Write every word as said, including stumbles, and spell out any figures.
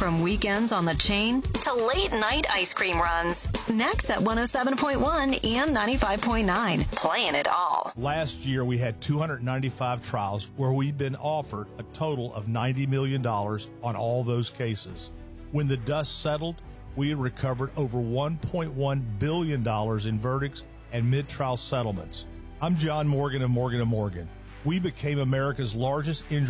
From weekends on the chain to late night ice cream runs. Next at one oh seven point one and ninety-five point nine. Playing it all. Last year, we had two hundred ninety-five trials where we'd been offered a total of ninety million dollars on all those cases. When the dust settled, we had recovered over one point one billion dollars in verdicts and mid-trial settlements. I'm John Morgan of Morgan and Morgan. We became America's largest injury